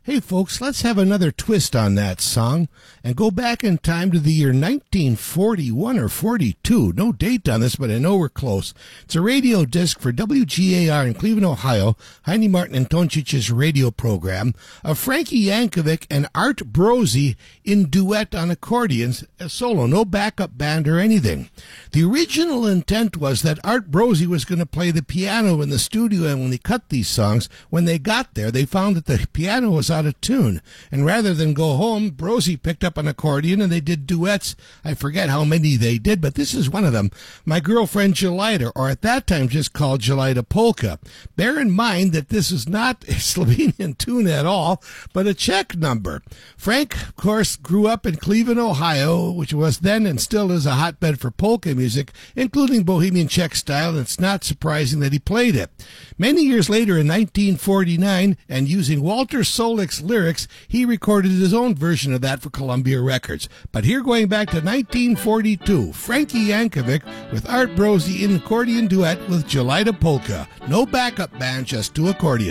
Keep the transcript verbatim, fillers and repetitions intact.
Hey folks, let's have another twist on that song and go back in time to the year nineteen forty-one or forty-two. No date on this, but I know we're close. It's a radio disc for W G A R in Cleveland, Ohio, Heine Martin and Toncic's radio program, of Frankie Yankovic and Art Brosey in duet on accordions, a solo, no backup band or anything. The original intent was that Art Brosey was going to play the piano in the studio, and when they cut these songs, when they got there, they found that the piano was out of tune, and rather than go home, Brosey picked up an accordion and they did duets. I forget how many they did, but this is one of them. My Girlfriend Gelida, or at that time just called Gelida Polka. Bear in mind that this is not a Slovenian tune at all, but a Czech number. Frank, of course, grew up in Cleveland, Ohio, which was then and still is a hotbed for polka music, including Bohemian Czech style, and it's not surprising that he played it. Many years later, in nineteen forty-nine, and using Walter Solik's lyrics, he recorded his own version of that for Columbia Records. But here, going back to nineteen forty-two, Frankie Yankovic with Art Brosey in accordion duet with Gelida Polka. No backup band, just two accordions.